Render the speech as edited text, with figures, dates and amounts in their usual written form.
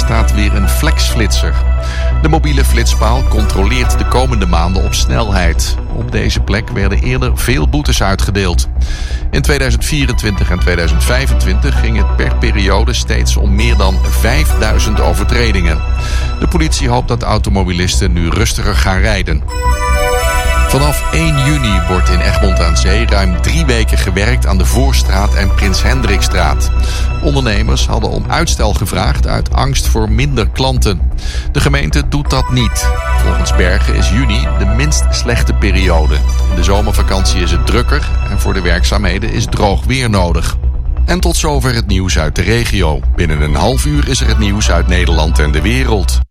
staat weer een flexflitser. De mobiele flitspaal controleert de komende maanden op snelheid. Op deze plek werden eerder veel boetes uitgedeeld. In 2024 en 2025 ging het per periode steeds om meer dan 5000 overtredingen. De politie hoopt dat automobilisten nu rustiger gaan rijden. Vanaf 1 juni wordt in Egmond aan Zee ruim 3 weken gewerkt aan de Voorstraat en Prins Hendrikstraat. Ondernemers hadden om uitstel gevraagd uit angst voor minder klanten. De gemeente doet dat niet. Volgens Bergen is juni de minst slechte periode. In de zomervakantie is het drukker en voor de werkzaamheden is droog weer nodig. En tot zover het nieuws uit de regio. Binnen een half uur is er het nieuws uit Nederland en de wereld.